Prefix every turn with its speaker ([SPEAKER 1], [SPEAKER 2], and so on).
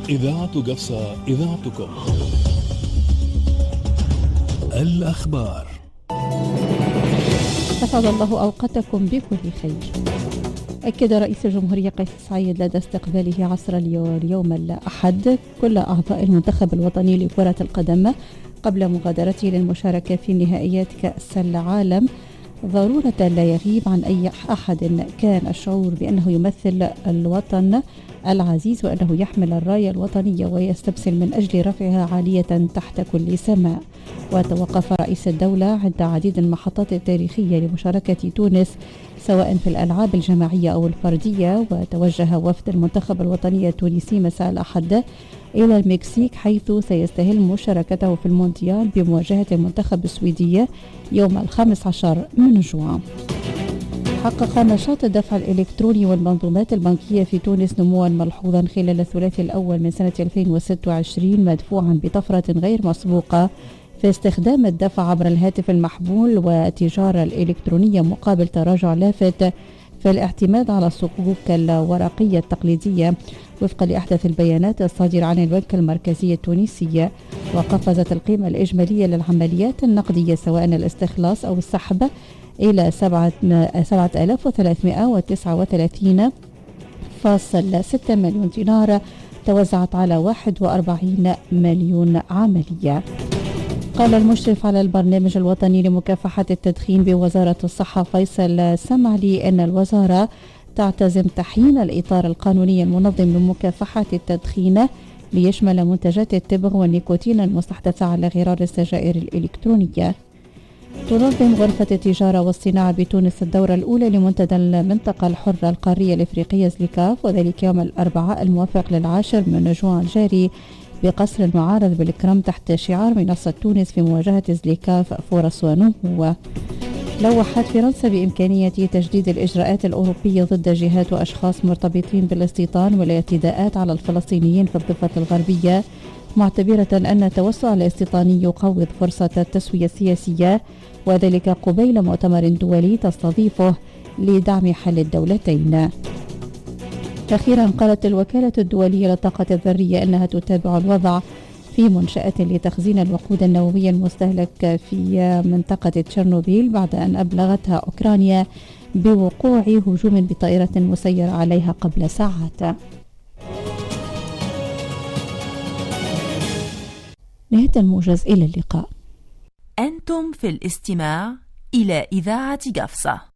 [SPEAKER 1] إذاعة قفصة، إذاعتكم. الأخبار.
[SPEAKER 2] أسعد الله أوقاتكم بكل خير. أكد رئيس الجمهورية قيس سعيد لدى استقباله عصر اليوم الأحد كل أعضاء المنتخب الوطني لكرة القدم قبل مغادرته للمشاركة في نهائيات كأس العالم ضرورة لا يغيب عن أي أحد كان الشعور بأنه يمثل الوطن العزيز وأنه يحمل الراية الوطنية ويستبذل من أجل رفعها عالية تحت كل سماء. وتوقف رئيس الدولة عند عديد المحطات التاريخية لمشاركة تونس سواء في الألعاب الجماعية أو الفردية. وتوجه وفد المنتخب الوطني التونسي مساء الأحد إلى المكسيك حيث سيستهل مشاركته في المونديال بمواجهة المنتخب السويدي يوم 15 من جوان. حقق نشاط الدفع الإلكتروني والمنظومات البنكية في تونس نموا ملحوظا خلال الثلاثي الأول من سنة 2026 مدفوعا بطفرة غير مسبوقة في استخدام الدفع عبر الهاتف المحمول والتجارة الإلكترونية مقابل تراجع لافت في الاعتماد على الصكوك الورقية التقليدية وفقا لأحدث البيانات الصادرة عن البنك المركزي التونسي. وقفزت القيمة الإجمالية للعمليات النقدية سواء الاستخلاص أو السحب إلى 7,339.6 مليون دينار توزعت على 41 مليون عملية. قال المشرف على البرنامج الوطني لمكافحة التدخين بوزارة الصحة فيصل سمعلي أن الوزارة تعتزم تحيين الإطار القانوني المنظم لمكافحة التدخين ليشمل منتجات التبغ والنيكوتين المستحدثة على غرار السجائر الإلكترونية. تنظم غرفة التجارة والصناعة بتونس الدورة الأولى لمنتدى المنطقة الحرة القارية الإفريقية زليكاف وذلك يوم الأربعاء الموافق ل10 من جوان الجاري بقصر المعارض بالكرم تحت شعار منصة تونس في مواجهة زليكاف فرص ونمو. لوحت فرنسا بإمكانية تجديد الإجراءات الأوروبية ضد جهات وأشخاص مرتبطين بالاستيطان والاعتداءات على الفلسطينيين في الضفة الغربية معتبرة أن التوسع الاستيطاني يقوض فرصة التسوية السياسية وذلك قبيل مؤتمر دولي تستضيفه لدعم حل الدولتين. أخيرا قالت الوكالة الدولية للطاقة الذرية أنها تتابع الوضع في منشأة لتخزين الوقود النووي المستهلك في منطقة تشيرنوبيل بعد أن أبلغتها أوكرانيا بوقوع هجوم بطائرة مسيرة عليها قبل ساعات. نهاية الموجز، إلى اللقاء.
[SPEAKER 3] أنتم في الاستماع إلى إذاعة قفصة.